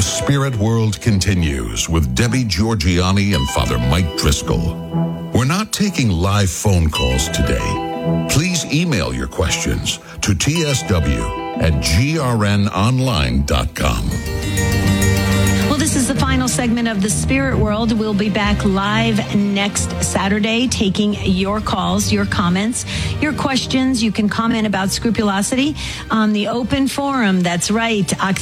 Spirit World continues with Debbie Georgiani and Father Mike Driscoll. We're not taking live phone calls today. Please email your questions to tsw@grnonline.com. Well, this is the final segment of the Spirit World. We'll be back live next Saturday, taking your calls, your comments, your questions. You can comment about scrupulosity on the open forum. That's right.